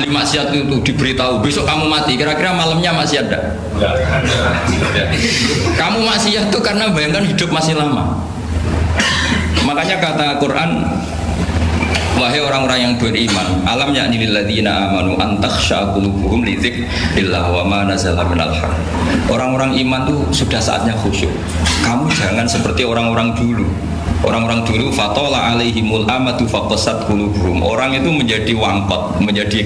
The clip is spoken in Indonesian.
ahli maksiat itu diberitahu besok kamu mati, kira-kira malamnya masih ada? Kamu maksiat itu karena bayangkan hidup masih lama. Makanya kata Quran, wahai orang-orang yang beriman, alam yakni lil ladzina amanu an takhsha qulubuhum li dzikrillah wa ma nazala minal haq. Orang-orang iman tuh sudah saatnya khusyuk. Kamu jangan seperti orang-orang dulu. Orang-orang dulu fatola alaihimul amatu faqasat qulubuhum. Orang itu menjadi wangkot, menjadi